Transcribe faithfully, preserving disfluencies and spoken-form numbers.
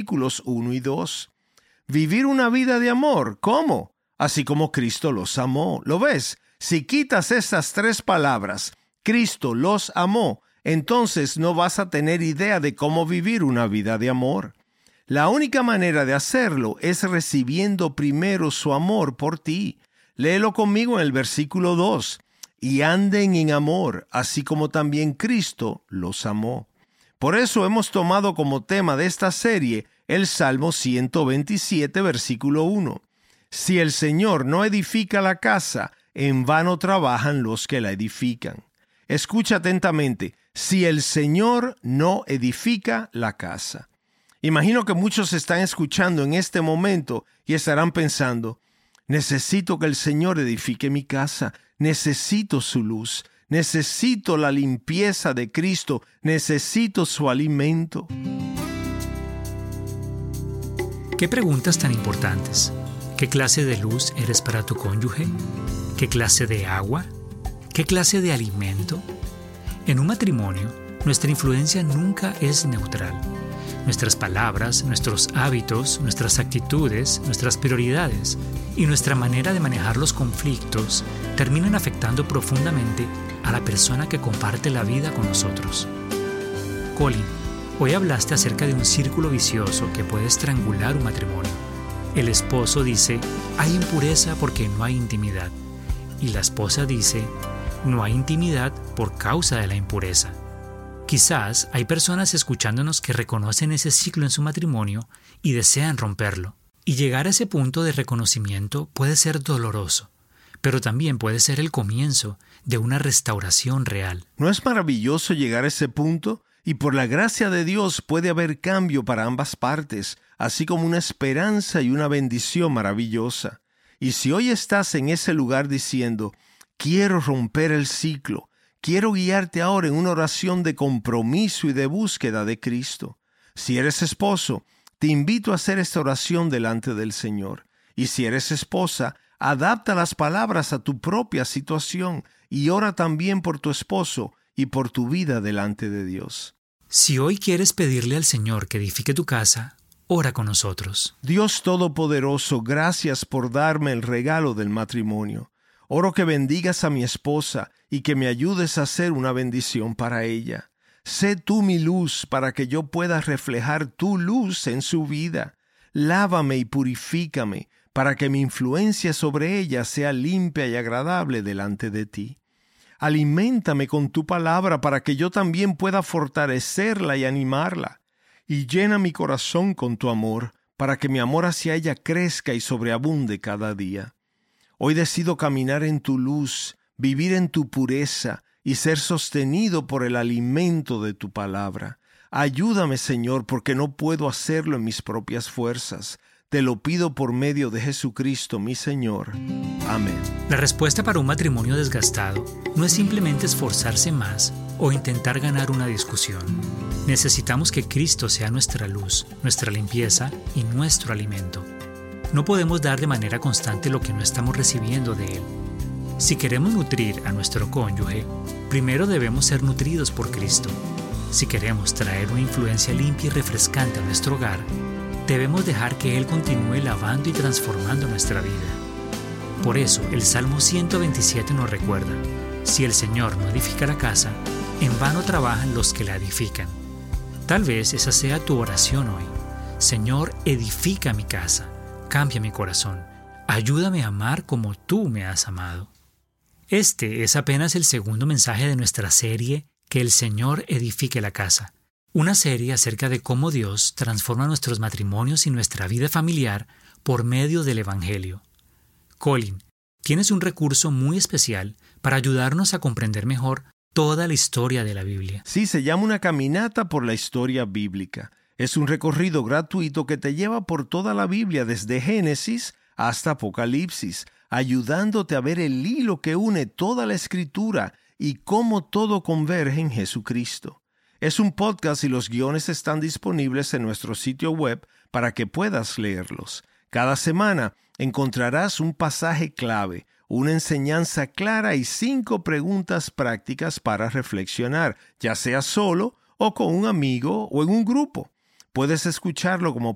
versículos uno y dos. Vivir una vida de amor, ¿cómo? Así como Cristo los amó. ¿Lo ves? Si quitas estas tres palabras, Cristo los amó, entonces no vas a tener idea de cómo vivir una vida de amor. La única manera de hacerlo es recibiendo primero su amor por ti. Léelo conmigo en el versículo dos. Y anden en amor, así como también Cristo los amó. Por eso hemos tomado como tema de esta serie el Salmo ciento veintisiete, versículo uno. Si el Señor no edifica la casa, en vano trabajan los que la edifican. Escucha atentamente. Si el Señor no edifica la casa. Imagino que muchos están escuchando en este momento y estarán pensando, necesito que el Señor edifique mi casa, necesito su luz, necesito la limpieza de Cristo, necesito su alimento. ¿Qué preguntas tan importantes? ¿Qué clase de luz eres para tu cónyuge? ¿Qué clase de agua? ¿Qué clase de alimento? En un matrimonio, nuestra influencia nunca es neutral. Nuestras palabras, nuestros hábitos, nuestras actitudes, nuestras prioridades y nuestra manera de manejar los conflictos terminan afectando profundamente a la persona que comparte la vida con nosotros. Colin, hoy hablaste acerca de un círculo vicioso que puede estrangular un matrimonio. El esposo dice, hay impureza porque no hay intimidad. Y la esposa dice, no hay intimidad por causa de la impureza. Quizás hay personas escuchándonos que reconocen ese ciclo en su matrimonio y desean romperlo. Y llegar a ese punto de reconocimiento puede ser doloroso, pero también puede ser el comienzo de una restauración real. ¿No es maravilloso llegar a ese punto? Y por la gracia de Dios puede haber cambio para ambas partes, así como una esperanza y una bendición maravillosa. Y si hoy estás en ese lugar diciendo, quiero romper el ciclo, quiero guiarte ahora en una oración de compromiso y de búsqueda de Cristo. Si eres esposo, te invito a hacer esta oración delante del Señor. Y si eres esposa, adapta las palabras a tu propia situación y ora también por tu esposo y por tu vida delante de Dios. Si hoy quieres pedirle al Señor que edifique tu casa, ora con nosotros. Dios Todopoderoso, gracias por darme el regalo del matrimonio. Oro que bendigas a mi esposa y que me ayudes a ser una bendición para ella. Sé tú mi luz para que yo pueda reflejar tu luz en su vida. Lávame y purifícame para que mi influencia sobre ella sea limpia y agradable delante de ti. Aliméntame con tu palabra para que yo también pueda fortalecerla y animarla. Y llena mi corazón con tu amor para que mi amor hacia ella crezca y sobreabunde cada día. Hoy decido caminar en tu luz, vivir en tu pureza y ser sostenido por el alimento de tu palabra. Ayúdame, Señor, porque no puedo hacerlo en mis propias fuerzas. Te lo pido por medio de Jesucristo, mi Señor. Amén. La respuesta para un matrimonio desgastado no es simplemente esforzarse más o intentar ganar una discusión. Necesitamos que Cristo sea nuestra luz, nuestra limpieza y nuestro alimento. No podemos dar de manera constante lo que no estamos recibiendo de Él. Si queremos nutrir a nuestro cónyuge, primero debemos ser nutridos por Cristo. Si queremos traer una influencia limpia y refrescante a nuestro hogar, debemos dejar que Él continúe lavando y transformando nuestra vida. Por eso, el Salmo ciento veintisiete nos recuerda, si el Señor no edifica la casa, en vano trabajan los que la edifican. Tal vez esa sea tu oración hoy. Señor, edifica mi casa, cambia mi corazón, ayúdame a amar como tú me has amado. Este es apenas el segundo mensaje de nuestra serie Que el Señor edifique la casa. Una serie acerca de cómo Dios transforma nuestros matrimonios y nuestra vida familiar por medio del Evangelio. Colin, tienes un recurso muy especial para ayudarnos a comprender mejor toda la historia de la Biblia. Sí, se llama una caminata por la historia bíblica. Es un recorrido gratuito que te lleva por toda la Biblia desde Génesis hasta Apocalipsis, ayudándote a ver el hilo que une toda la Escritura y cómo todo converge en Jesucristo. Es un podcast y los guiones están disponibles en nuestro sitio web para que puedas leerlos. Cada semana encontrarás un pasaje clave, una enseñanza clara y cinco preguntas prácticas para reflexionar, ya sea solo o con un amigo o en un grupo. Puedes escucharlo como